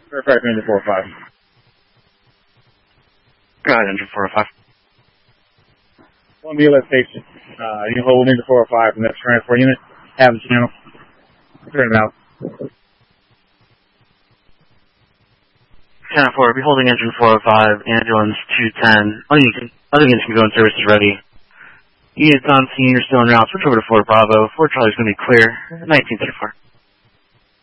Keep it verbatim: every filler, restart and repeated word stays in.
Aircraft engine four oh five. Go ahead, engine four oh five. On the L S station, uh, you hold engine four oh five from that transport unit. Have the channel. Turn it out. ten four, be holding engine four oh five, ambulance two ten. Other units, other units can go in service is ready. Units on scene, you're still en route. Switch over to four Bravo. four Charlie's going to be clear. nineteen thirty-four.